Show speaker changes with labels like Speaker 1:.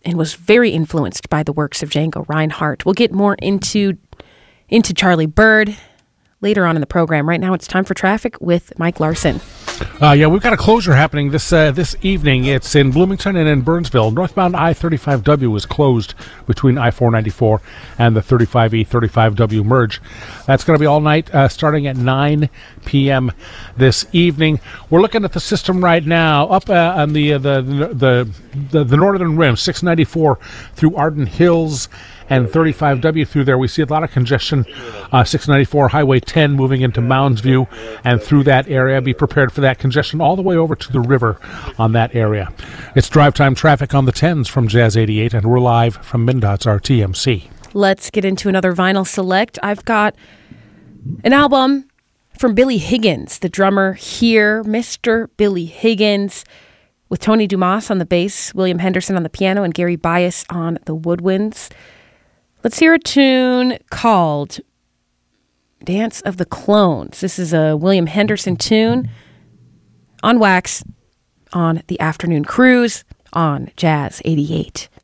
Speaker 1: and was very influenced by the works of Django Reinhardt. We'll get more into Charlie Bird later on in the program. Right now, it's time for traffic with Mike Larson.
Speaker 2: We've got a closure happening this evening. It's in Bloomington and in Burnsville. Northbound I-35W is closed between I-494 and the 35E, 35W merge. That's going to be all night, starting at 9 p.m. this evening. We're looking at the system right now up on the northern rim, 694 through Arden Hills and 35W through there. We see a lot of congestion. 694 Highway 10 moving into Mounds View and through that area. Be prepared for that congestion all the way over to the river on that area. It's drive time traffic on the 10s from Jazz 88, and we're live from MnDOT's RTMC.
Speaker 1: Let's get into another vinyl select. I've got an album from Billy Higgins, the drummer here, Mr. Billy Higgins, with Tony Dumas on the bass, William Henderson on the piano, and Gary Bias on the woodwinds. Let's hear a tune called Dance of the Clones. This is a William Henderson tune on Wax on the Afternoon Cruise on Jazz 88.